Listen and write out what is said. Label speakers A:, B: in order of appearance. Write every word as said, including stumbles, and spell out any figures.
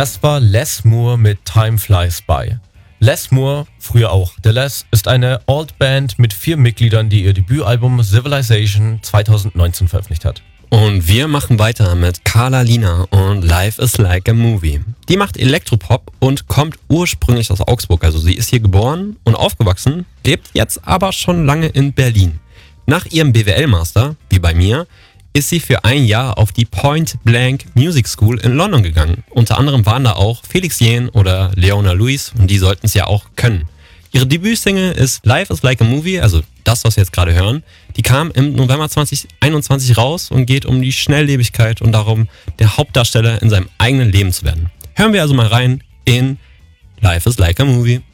A: Das war Les Moore mit Time Flies By. Les Moore, früher auch The Les, ist eine Alt-Band mit vier Mitgliedern, die ihr Debütalbum Civilization zwanzig neunzehn veröffentlicht hat.
B: Und wir machen weiter mit Carla Lina und Life is Like a Movie. Die macht Elektropop und kommt ursprünglich aus Augsburg. Also sie ist hier geboren und aufgewachsen, lebt jetzt aber schon lange in Berlin. Nach ihrem B W L-Master, wie bei mir, ist sie für ein Jahr auf die Point Blank Music School in London gegangen. Unter anderem waren da auch Felix Jähn oder Leona Lewis und die sollten es ja auch können. Ihre Debütsingle ist Life is Like a Movie, also das, was wir jetzt gerade hören. Die kam im November zwanzig einundzwanzig raus und geht um die Schnelllebigkeit und darum, der Hauptdarsteller in seinem eigenen Leben zu werden. Hören wir also mal rein in Life is Like a Movie.